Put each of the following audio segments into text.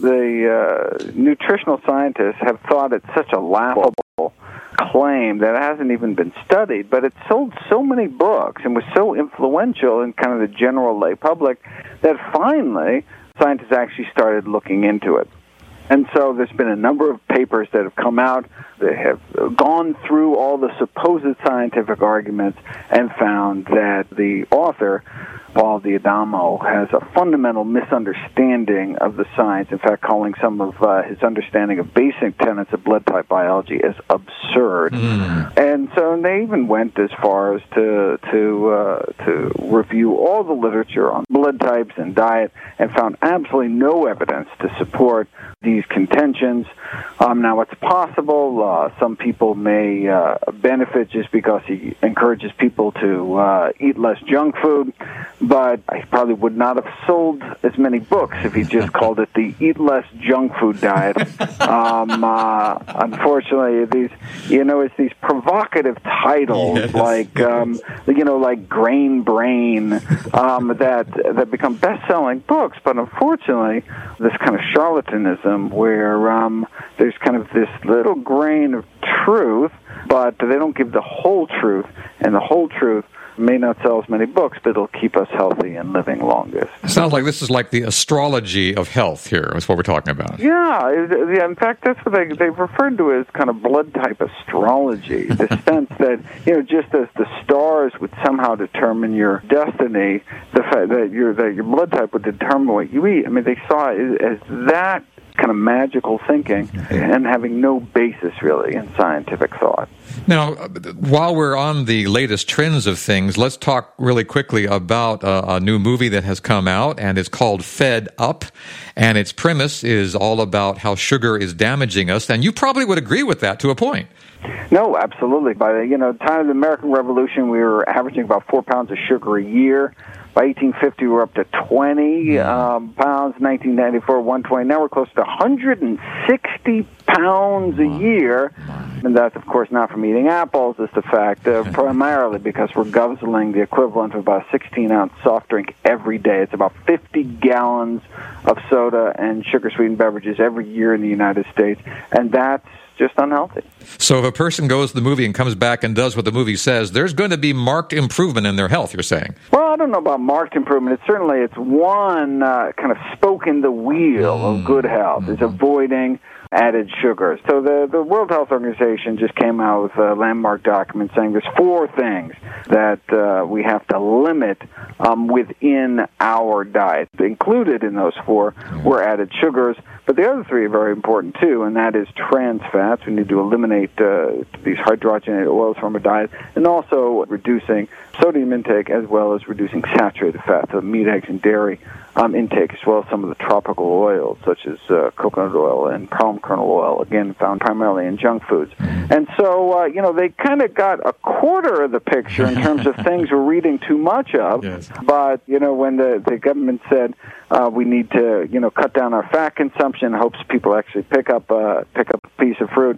the nutritional scientists have thought it's such a laughable claim that it hasn't even been studied, but it sold so many books and was so influential in kind of the general lay public that finally scientists actually started looking into it. And so there's been a number of papers that have come out that have gone through all the supposed scientific arguments and found that the author, Paul D'Adamo, has a fundamental misunderstanding of the science, in fact calling some of his understanding of basic tenets of blood type biology as absurd. And so they even went as far as to review all the literature on blood types and diet and found absolutely no evidence to support these contentions. Now, it's possible some people may benefit just because he encourages people to eat less junk food, but he probably would not have sold as many books if he just called it the Eat Less Junk Food Diet. Unfortunately, it's these provocative titles like Grain Brain that become best-selling books, but unfortunately, this kind of charlatanism where there's kind of this little grain of truth, but they don't give the whole truth, and the whole truth may not sell as many books, but it'll keep us healthy and living longest. Sounds like this is like the astrology of health here, is what we're talking about. Yeah, in fact, that's what they've referred to as kind of blood type astrology, the sense that, just as the stars would somehow determine your destiny, the fact that your blood type would determine what you eat. I mean, they saw it as that kind of magical thinking and having no basis really in scientific thought. Now, while we're on the latest trends of things, let's talk really quickly about a new movie that has come out, and it's called Fed Up, and its premise is all about how sugar is damaging us, and you probably would agree with that to a point. No, absolutely. By the time of the American Revolution, we were averaging about 4 pounds of sugar a year. By 1850, we were up to 20 pounds. 1994, 120. Now we're close to 160 pounds a year. And that's, of course, not from eating apples. It's the fact primarily because we're guzzling the equivalent of about a 16-ounce soft drink every day. It's about 50 gallons of soda and sugar-sweetened beverages every year in the United States. And that's just unhealthy. So if a person goes to the movie and comes back and does what the movie says, there's going to be marked improvement in their health, you're saying? Well, I don't know about marked improvement. It's one kind of spoke in the wheel of good health. It's avoiding added sugars. So the World Health Organization just came out with a landmark document saying there's 4 things that we have to limit within our diet. Included in those 4 were added sugars, but the other 3 are very important too, and that is trans fats. We need to eliminate these hydrogenated oils from our diet, and also reducing sodium intake as well as reducing saturated fats, so meat, eggs, and dairy intake, as well as some of the tropical oils, such as coconut oil and palm kernel oil, again, found primarily in junk foods. And so, they kind of got a quarter of the picture in terms of things we're reading too much of. Yes. But, when the government said we need to, cut down our fat consumption, hopes people actually pick up a piece of fruit,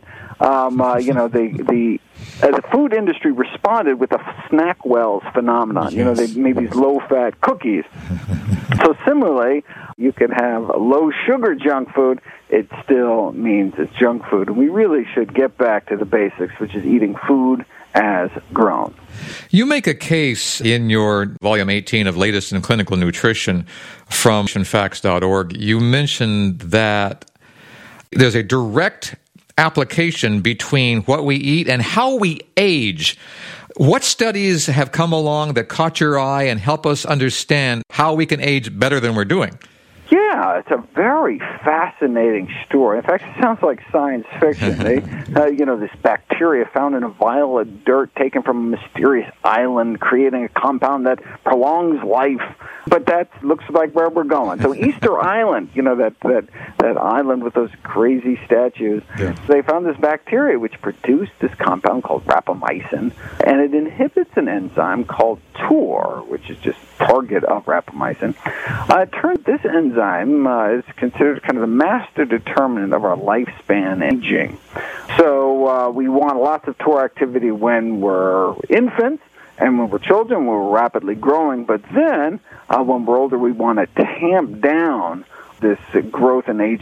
the food industry responded with the SnackWells phenomenon. Yes. They made these low-fat cookies. So similarly, you can have a low-sugar junk food. It still means it's junk food. And we really should get back to the basics, which is eating food as grown. You make a case in your volume 18 of Latest in Clinical Nutrition from nutritionfacts.org. You mentioned that there's a direct application between what we eat and how we age. What studies have come along that caught your eye and help us understand how we can age better than we're doing? Yeah, it's a very fascinating story. In fact, it sounds like science fiction. This bacteria found in a vial of dirt taken from a mysterious island, creating a compound that prolongs life. But that looks like where we're going. So Easter Island, that island with those crazy statues, they found this bacteria which produced this compound called rapamycin, and it inhibits an enzyme called TOR, which is just target of rapamycin. It turns this enzyme is considered kind of the master determinant of our lifespan aging. So we want lots of TOR activity when we're infants, and when we're children, we're rapidly growing. But then, when we're older, we want to tamp down this growth and aging